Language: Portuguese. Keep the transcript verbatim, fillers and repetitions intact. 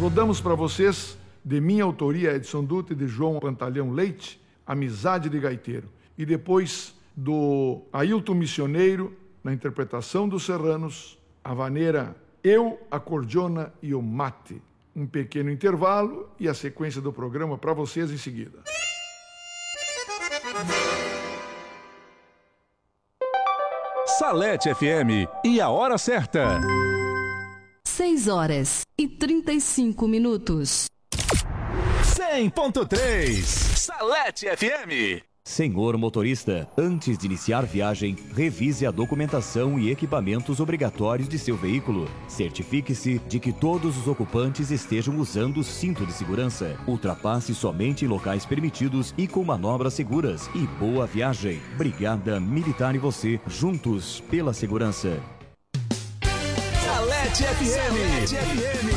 Rodamos para vocês, de minha autoria, Edson Dutra e de João Pantaleão Leite, Amizade de Gaiteiro. E depois do Ailton Missioneiro, na interpretação dos Serranos, a vaneira Eu, a Cordiona e o Mate. Um pequeno intervalo e a sequência do programa para vocês em seguida. Salete F M e a hora certa. seis horas e trinta e cinco minutos. cem ponto três Salete F M. Senhor motorista, antes de iniciar viagem, revise a documentação e equipamentos obrigatórios de seu veículo. Certifique-se de que todos os ocupantes estejam usando o cinto de segurança. Ultrapasse somente em locais permitidos e com manobras seguras. E boa viagem. Brigada Militar e você, juntos pela segurança. Salete F M. Salete F M.